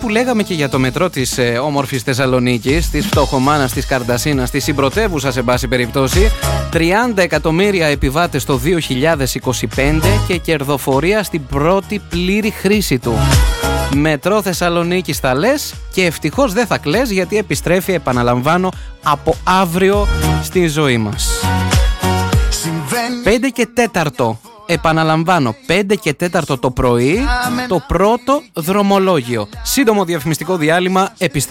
που λέγαμε και για το μετρό της όμορφης Θεσσαλονίκης, της φτωχομάνας, της Καρντασίνας, της συμπρωτεύουσας σε πάση περιπτώσει, 30 εκατομμύρια επιβάτες το 2025 και κερδοφορία στην πρώτη πλήρη χρήση του. Μετρό Θεσσαλονίκης θα λες και ευτυχώς δεν θα κλαις, γιατί επιστρέφει, επαναλαμβάνω, από αύριο στη ζωή μας. 5 και 4, επαναλαμβάνω, 5 και 4 το πρωί, το πρώτο δρομολόγιο. Σύντομο διαφημιστικό διάλειμμα, επιστρέφει.